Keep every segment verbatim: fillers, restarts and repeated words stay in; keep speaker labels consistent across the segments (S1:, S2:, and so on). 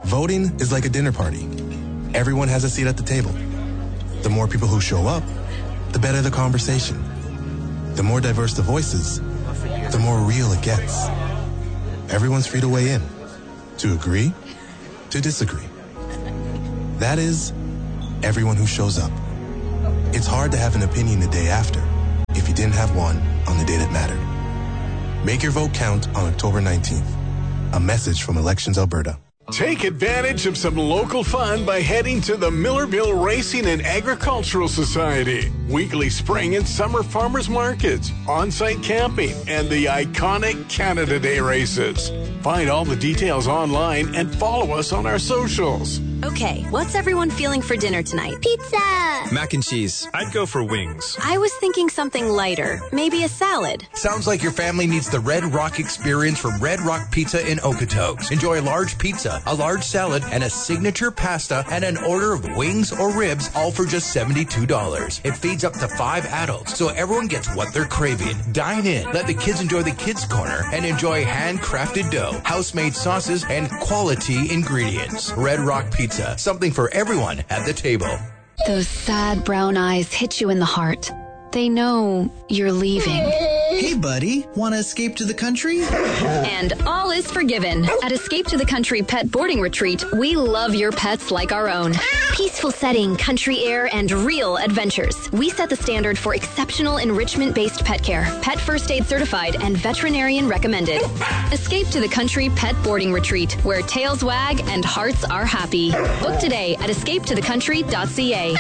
S1: Voting is like a dinner party. Everyone has a seat at the table. The more people who show up, the better the conversation. The more diverse the voices, the more real it gets. Everyone's free to weigh in, to agree, to disagree. That is, everyone who shows up. It's hard to have an opinion the day after if you didn't have one on the day that mattered. Make your vote count on October nineteenth. A message from Elections Alberta.
S2: Take advantage of some local fun by heading to the Millerville Racing and Agricultural Society. Weekly spring and summer farmers markets, on-site camping, and the iconic Canada Day races. Find all the details online and follow us on our socials.
S3: Okay, what's everyone feeling for dinner tonight?
S4: Pizza!
S5: Mac and cheese.
S6: I'd go for wings.
S3: I was thinking something lighter. Maybe a salad.
S7: Sounds like your family needs the Red Rock experience from Red Rock Pizza in Okotoks. Enjoy a large pizza, a large salad, and a signature pasta, and an order of wings or ribs, all for just seventy-two dollars. It feeds up to five adults, so everyone gets what they're craving. Dine in. Let the kids enjoy the kids' corner and enjoy handcrafted dough, house-made sauces, and quality ingredients. Red Rock Pizza. Something for everyone at the table.
S8: Those sad brown eyes hit you in the heart. They know you're leaving.
S9: Hey, buddy, want to escape to the country?
S8: And all is forgiven. At Escape to the Country Pet Boarding Retreat, we love your pets like our own. Peaceful setting, country air, and real adventures. We set the standard for exceptional enrichment-based pet care, pet first aid certified, and veterinarian recommended. Escape to the Country Pet Boarding Retreat, where tails wag and hearts are happy. Book today at escape to the country dot c a.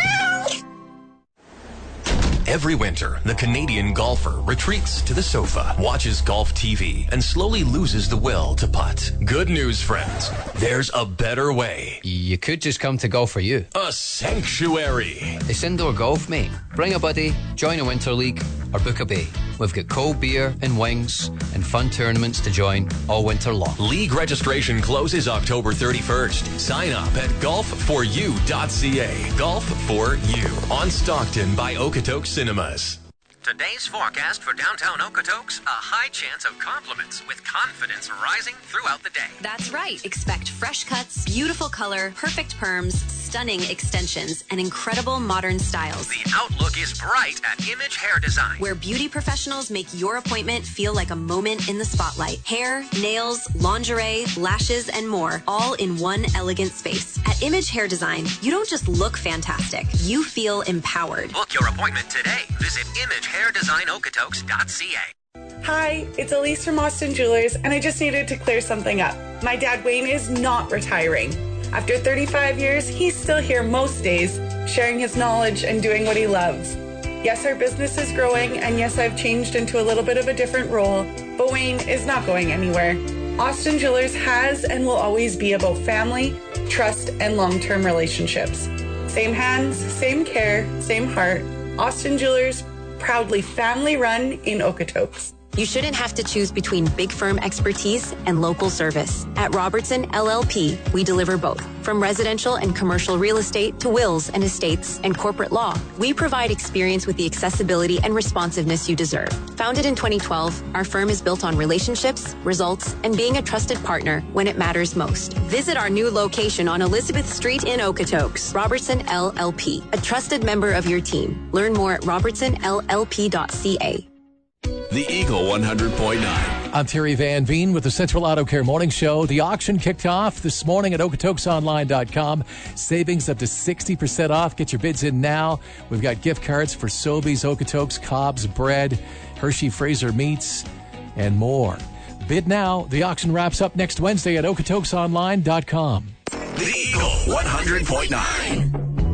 S10: Every winter, the Canadian golfer retreats to the sofa, watches golf T V, and slowly loses the will to putt. Good news, friends. There's a better way.
S5: You could just come to Golf For You.
S10: A sanctuary.
S5: It's indoor golf, mate. Bring a buddy, join a winter league, or book a bay. We've got cold beer and wings and fun tournaments to join all winter long.
S10: League registration closes October thirty-first. Sign up at golf for you dot c a. Golf for You on Stockton by Okotoks Cinemas.
S11: Today's forecast for downtown Okotoks, a high chance of compliments with confidence rising throughout the day.
S3: That's right. Expect fresh cuts, beautiful color, perfect perms, stunning extensions, and incredible modern styles.
S11: The outlook is bright at Image Hair Design,
S3: where beauty professionals make your appointment feel like a moment in the spotlight. Hair, nails, lingerie, lashes, and more, all in one elegant space. At Image Hair Design, you don't just look fantastic, you feel empowered.
S11: Book your appointment today. Visit image hair design okotoks dot c a.
S12: Hi, it's Elise from Austin Jewelers, and I just needed to clear something up. My dad Wayne is not retiring. After thirty-five years, he's still here most days, sharing his knowledge and doing what he loves. Yes, our business is growing, and yes, I've changed into a little bit of a different role, but Wayne is not going anywhere. Austin Jewelers has and will always be about family, trust, and long-term relationships. Same hands, same care, same heart. Austin Jewelers, proudly family-run in Okotoks.
S3: You shouldn't have to choose between big firm expertise and local service. At Robertson L L P, we deliver both. From residential and commercial real estate to wills and estates and corporate law, we provide experience with the accessibility and responsiveness you deserve. Founded in twenty twelve, our firm is built on relationships, results, and being a trusted partner when it matters most. Visit our new location on Elizabeth Street in Okotoks. Robertson L L P, a trusted member of your team. Learn more at robertson l l p dot c a.
S13: The Eagle one hundred point nine.
S14: I'm Terry Van Veen with the Central Auto Care Morning Show. The auction kicked off this morning at okotoks online dot com. Savings up to sixty percent off. Get your bids in now. We've got gift cards for Sobeys, Okotoks, Cobb's Bread, Hershey Fraser Meats, and more. Bid now. The auction wraps up next Wednesday at okotoks online dot com.
S13: The Eagle one hundred point nine.